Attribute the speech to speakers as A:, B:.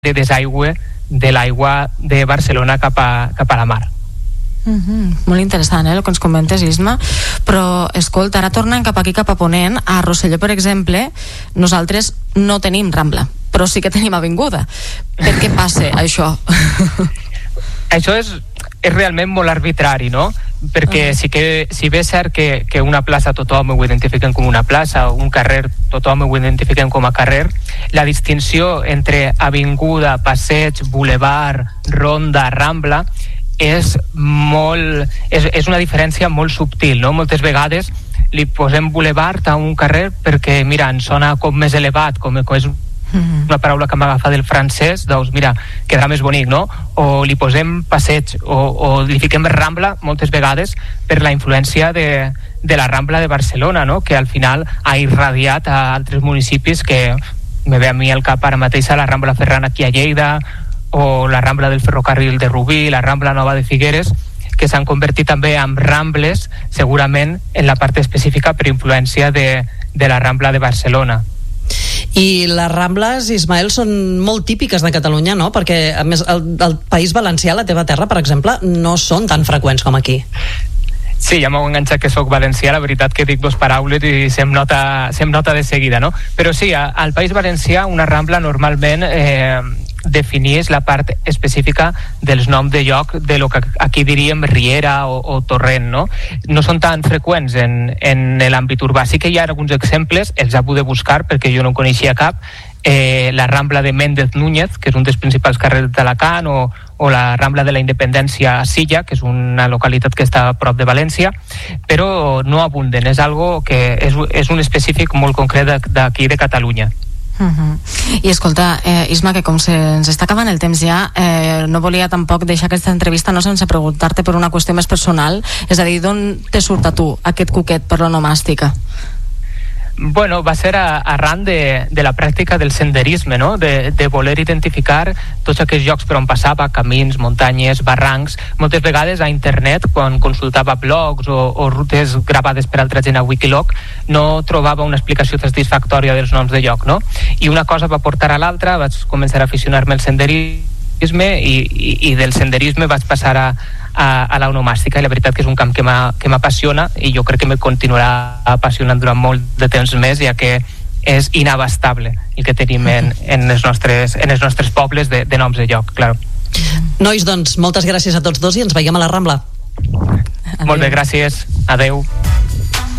A: de desaigüe de l'aigua de Barcelona cap a la mar.
B: Molt interessant, el que ens comentes, Isma. Però, escolta, ara tornant cap aquí, cap a Ponent, a Rosselló, per exemple, nosaltres no tenim Rambla, però sí que tenim avinguda. Per què passa això?
A: Això és realment molt arbitrari, no? Perquè si bé és cert que una plaça tothom ho identifiquen com una plaça, un carrer tothom ho identifiquen com a carrer, la distinció entre avinguda, passeig, bulevard, ronda, rambla és una diferència molt subtil, no? Moltes vegades li posem bulevard a un carrer perquè, mira, ens sona com més elevat, com és una paraula que m'agafa del francès, doncs mira, quedarà més bonic, no? O li posem passeig o li fiquem Rambla moltes vegades per la influència de la Rambla de Barcelona, no? Que al final ha irradiat a altres municipis, que me ve a mi al cap ara mateix a la Rambla Ferran aquí a Lleida, o la Rambla del Ferrocarril de Rubí, la Rambla Nova de Figueres, que s'han convertit també en rambles, segurament en la part específica per influència de la Rambla de Barcelona.
C: I les Rambles, Ismael, són molt típiques de Catalunya, no? Perquè, a més, al País Valencià, la teva terra, per exemple, no són tan freqüents com aquí.
A: Sí, ja m'ho enganxat que sóc valencià, la veritat que dic dos paraules i se'm nota de seguida, no? Però sí, al País Valencià una Rambla normalment definís la part específica dels noms de lloc de lo que aquí diríem riera o torrent, no? No són tan freqüents en l'àmbit urbà. Sí que hi ha alguns exemples, els he pogut buscar perquè jo no en coneixia cap, la Rambla de Méndez Núñez, que és un dels principals carrers d'Alacant, o la Rambla de la Independència a Silla, que és una localitat que està a prop de València, però no abunden, és algo que és un específic molt concret d'aquí de Catalunya.
B: I escolta, Isma, que com ens està acabant el temps ja, no volia tampoc deixar aquesta entrevista no sense preguntar-te per una qüestió més personal, és a dir, d'on te surt a tu aquest cuquet per l'onomàstica?
A: Bueno, va ser arran de la pràctica del senderisme, no? De voler identificar tots aquells llocs per on passava, camins, muntanyes, barrancs. Moltes vegades a internet, quan consultava blogs o rutes gravades per altra gent a Wikiloc, no trobava una explicació satisfactòria dels noms de lloc, no? I una cosa va portar a l'altra, vaig començar a aficionar-me al senderisme i del senderisme vaig passar a l'onomàstica, i la veritat que és un camp que m'apassiona i jo crec que me continuarà apassionant durant molt de temps més, ja que és inabastable el que tenim en els nostres pobles de noms de lloc, clar.
C: Nois, doncs, moltes gràcies a tots dos i ens veiem a la Rambla.
A: Molt bé, gràcies. Adeu.